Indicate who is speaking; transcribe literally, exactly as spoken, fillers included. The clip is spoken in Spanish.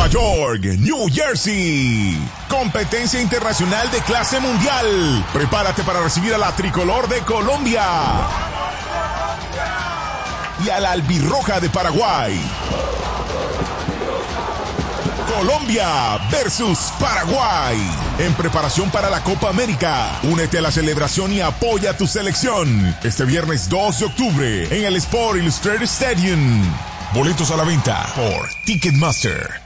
Speaker 1: York, New Jersey. Competencia internacional de clase mundial. Prepárate para recibir a la tricolor de Colombia y a la albirroja de Paraguay. Colombia versus Paraguay. En preparación para la Copa América. Únete a la celebración y apoya a tu selección. Este viernes dos de octubre en el Sport Illustrated Stadium. Boletos a la venta por Ticketmaster.